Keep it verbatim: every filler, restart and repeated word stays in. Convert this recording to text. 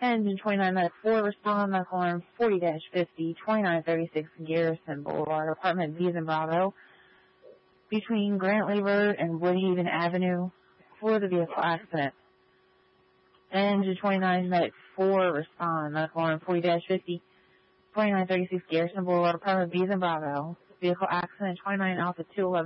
Engine twenty-nine Medic four, respond, medical alarm forty dash fifty, twenty-nine thirty-six Garrison Boulevard, apartment V's and Bravo, between Grantley Road and Woodhaven Avenue, for the vehicle accident. Engine twenty-nine Medic four, respond, medical alarm forty dash fifty, twenty-nine thirty-six Garrison Boulevard, apartment V's and Bravo, vehicle accident, twenty-nine Alpha two eleven.